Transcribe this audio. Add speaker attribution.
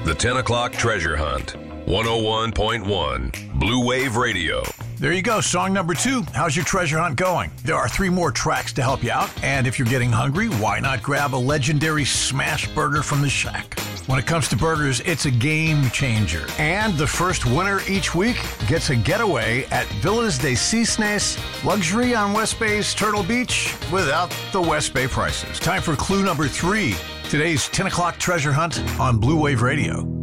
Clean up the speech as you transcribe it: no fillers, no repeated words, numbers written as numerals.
Speaker 1: The 10 o'clock treasure hunt. 101.1 Blue Wave Radio.
Speaker 2: There you go, song number 2. How's your treasure hunt going? There are 3 more tracks to help you out, and if you're getting hungry, why not grab a legendary smash burger from the Shack? When it comes to burgers, it's a game changer. And the first winner each week gets a getaway at Villas de Cisnes, luxury on West Bay's Turtle Beach without the West Bay prices. Time for clue number 3, today's 10 o'clock treasure hunt on Blue Wave Radio.